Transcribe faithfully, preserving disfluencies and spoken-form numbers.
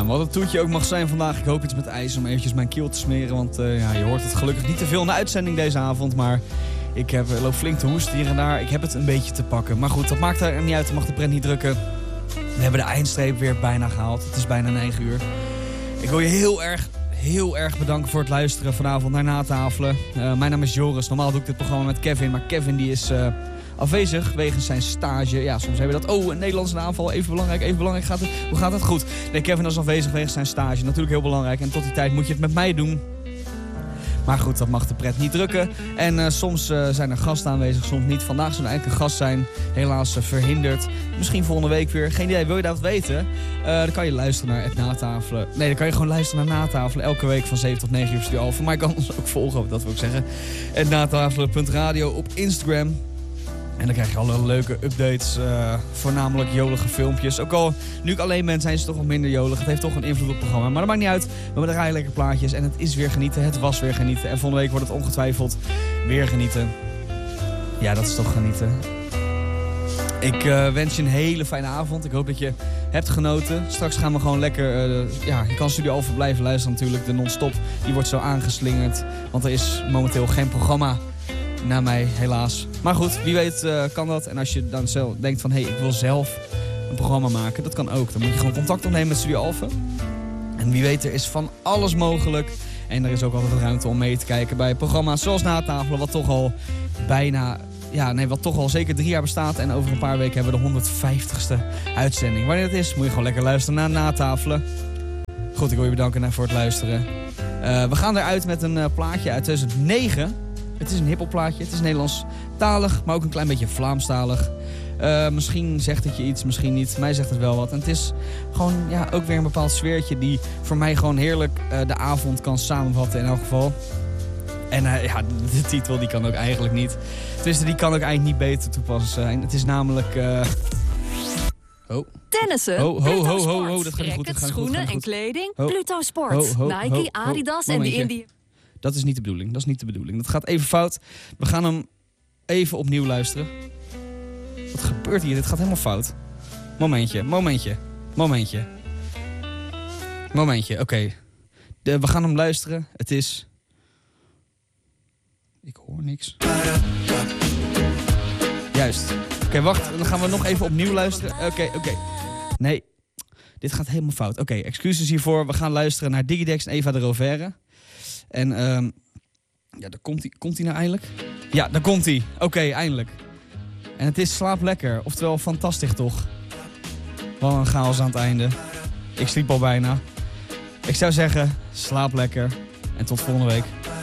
Nou, wat het toetje ook mag zijn vandaag. Ik hoop iets met ijs om eventjes mijn keel te smeren. Want uh, ja, je hoort het gelukkig niet te veel in de uitzending deze avond. Maar ik heb, loop flink te hoesten hier en daar. Ik heb het een beetje te pakken. Maar goed, dat maakt er niet uit. Dat mag de pret niet drukken. We hebben de eindstreep weer bijna gehaald. Het is bijna negen uur. Ik wil je heel erg, heel erg bedanken voor het luisteren vanavond naar Natafelen. Uh, mijn naam is Joris. Normaal doe ik dit programma met Kevin. Maar Kevin die is... Uh, afwezig wegens zijn stage. Ja, soms hebben we dat. Oh, een Nederlandse aanval. Even belangrijk, even belangrijk. Gaat het, hoe gaat het? Goed. Nee, Kevin is afwezig wegens zijn stage. Natuurlijk heel belangrijk. En tot die tijd moet je het met mij doen. Maar goed, dat mag de pret niet drukken. En uh, soms uh, zijn er gasten aanwezig, soms niet. Vandaag zou er eigenlijk een gast zijn. Helaas uh, verhinderd. Misschien volgende week weer. Geen idee. Wil je dat weten? Uh, dan kan je luisteren naar het Natafelen. Nee, dan kan je gewoon luisteren naar Natafelen. Elke week van zeven tot negen uur Studio Alpha. Maar je kan ons ook volgen, dat wil ik zeggen. Het natafelen punt radio op Instagram. En dan krijg je alle leuke updates, uh, voornamelijk jolige filmpjes. Ook al, nu ik alleen ben, zijn ze toch wat minder jolig. Het heeft toch een invloed op het programma. Maar dat maakt niet uit. We hebben draaien lekker plaatjes en het is weer genieten. Het was weer genieten. En volgende week wordt het ongetwijfeld weer genieten. Ja, dat is toch genieten. Ik uh, wens je een hele fijne avond. Ik hoop dat je hebt genoten. Straks gaan we gewoon lekker... Uh, ja, je kan Studio Alpha blijven luisteren natuurlijk. De non-stop, die wordt zo aangeslingerd. Want er is momenteel geen programma... naar mij, helaas. Maar goed, wie weet uh, kan dat. En als je dan zelf denkt van, hé, hey, ik wil zelf een programma maken. Dat kan ook. Dan moet je gewoon contact opnemen met Studio Alpha. En wie weet, er is van alles mogelijk. En er is ook altijd ruimte om mee te kijken bij programma's zoals Natafelen. Wat toch al bijna, ja, nee, wat toch al zeker drie jaar bestaat. En over een paar weken hebben we de honderdvijftigste uitzending. Wanneer het is, moet je gewoon lekker luisteren naar Natafelen. Goed, ik wil je bedanken voor het luisteren. Uh, we gaan eruit met een uh, plaatje uit tweeduizend negen... Het is een hiphopplaatje, het is Nederlandstalig, maar ook een klein beetje Vlaamstalig. Uh, misschien zegt het je iets, misschien niet. Mij zegt het wel wat. En het is gewoon ja, ook weer een bepaald sfeertje die voor mij gewoon heerlijk uh, de avond kan samenvatten in elk geval. En uh, ja, de titel die kan ook eigenlijk niet. Tenminste, die kan ook eigenlijk niet beter toepassen zijn. Het is namelijk... Uh... Oh. Tennissen, ho, ho, Pluto ho, Sport, ho, ho, dat gaat niet goed, dat gaat niet goed, schoenen gaat niet goed. en kleding, ho. Pluto Sport, ho, ho, Nike, ho, ho, Adidas ho. en de Momentje. Indie... Dat is niet de bedoeling, dat is niet de bedoeling. Dat gaat even fout. We gaan hem even opnieuw luisteren. Wat gebeurt hier? Dit gaat helemaal fout. Momentje, momentje, momentje. Momentje, oké. Okay. We gaan hem luisteren. Het is... Ik hoor niks. Juist. Oké, okay, wacht. Dan gaan we nog even opnieuw luisteren. Oké, okay, oké. Okay. Nee, dit gaat helemaal fout. Oké, okay, excuses hiervoor. We gaan luisteren naar Digidex en Eva de Rovere. En um, ja, daar komt hij komt hij nou eindelijk? Ja, daar komt hij. Oké, okay, eindelijk. En het is Slaap Lekker. Oftewel, fantastisch toch? Wat een chaos aan het einde. Ik sliep al bijna. Ik zou zeggen, slaap lekker. En tot volgende week.